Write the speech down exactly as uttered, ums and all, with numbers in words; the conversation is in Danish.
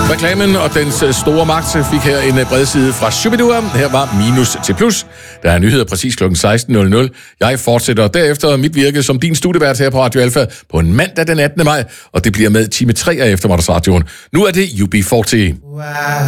Reklamen og dens store magt fik her en bredside fra Shubidua. Her var minus til plus. Der er nyheder præcis klokken seksten nul nul. Jeg fortsætter derefter mit virke som din studievært her på Radio Alpha på en mandag den attende maj, og det bliver med time tre af Eftermiddagsradioen. Nu er det U B fyrre. Wow.